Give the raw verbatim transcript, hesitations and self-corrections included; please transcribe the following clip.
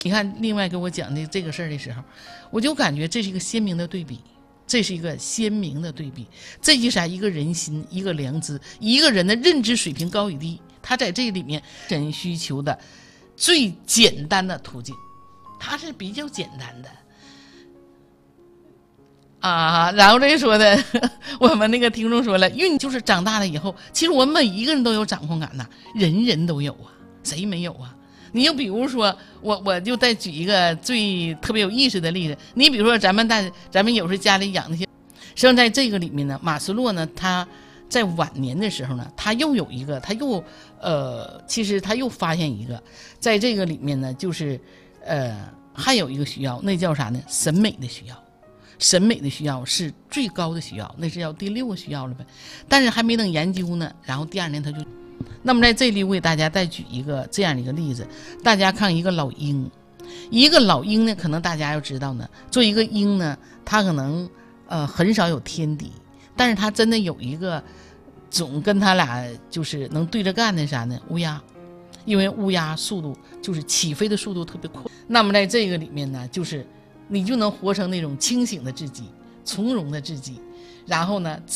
你看，另外给我讲的这个事儿的时候，我就感觉这是一个鲜明的对比，这是一个鲜明的对比。这就是啥？一个人心，一个良知，一个人的认知水平高与低，他在这里面人需求的最简单的途径，它是比较简单的啊。然后这说的，我们那个听众说了，孕就是长大了以后，其实我们每一个人都有掌控感呐，人人都有啊，谁没有啊？你就比如说，我我就再举一个最特别有意思的例子。你比如说，咱们大咱们有时候家里养那些，实际上在这个里面呢，马斯洛呢，他在晚年的时候呢，他又有一个，他又呃，其实他又发现一个，在这个里面呢，就是呃，还有一个需要，那叫啥呢？审美的需要。审美的需要是最高的需要，那是要第六个需要了呗。但是还没等研究呢，然后第二年他就。那么在这里我给大家再举一个这样的一个例子，大家看一个老鹰，一个老鹰呢，可能大家要知道呢，做一个鹰呢，它可能呃很少有天敌，但是它真的有一个总跟它俩就是能对着干的啥呢？乌鸦，因为乌鸦速度就是起飞的速度特别快。那么在这个里面呢，就是你就能活成那种清醒的自己，从容的自己，然后呢。